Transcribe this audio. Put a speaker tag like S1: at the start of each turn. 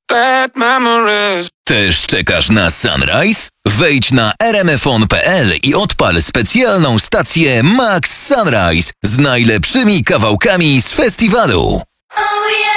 S1: bad memories.
S2: Też czekasz na Sunrise? Wejdź na rmfon.pl i odpal specjalną stację Max Sunrise z najlepszymi kawałkami z festiwalu.
S3: Oh yeah.